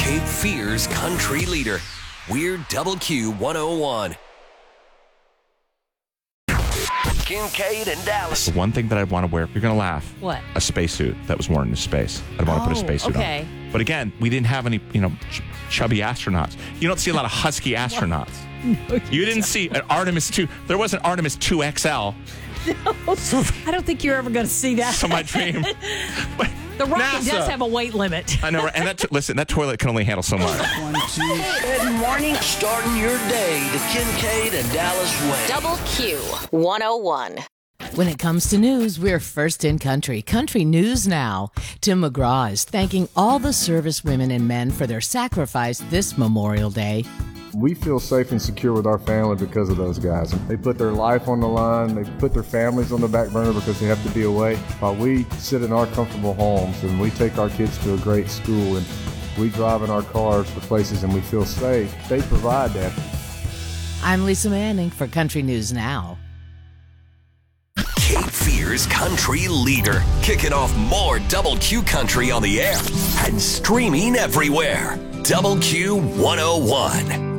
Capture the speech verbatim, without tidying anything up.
Cape Fear's country leader. We're Double Q one oh one. Kincaid and Dallas. The one thing that I'd want to wear, you're going to laugh. What? A spacesuit that was worn in space. I'd want to put a Oh, spacesuit okay. on. But again, we didn't have any, you know, ch- chubby astronauts. You don't see a lot of husky astronauts. No, You didn't see an Artemis two. There was an Artemis two X L. So, I don't think you're ever going to see that. so my dream. But The rocket NASA. does have a weight limit. I know, right? And that, t- listen, that toilet can only handle so much. Good morning. Starting your day the Kincaid and Dallas way. Double Q one oh one. When it comes to news, we're first in country. Country News Now. Tim McGraw is thanking all the service women and men for their sacrifice this Memorial Day. We feel safe and secure with our family because of those guys. They put their life on the line. They put their families on the back burner because they have to be away. While we sit in our comfortable homes and we take our kids to a great school and we drive in our cars to places and we feel safe, they provide that. I'm Lisa Manning for Country News Now. Cape Fear's country leader. Kicking off more Double Q country on the air and streaming everywhere. Double Q one oh one.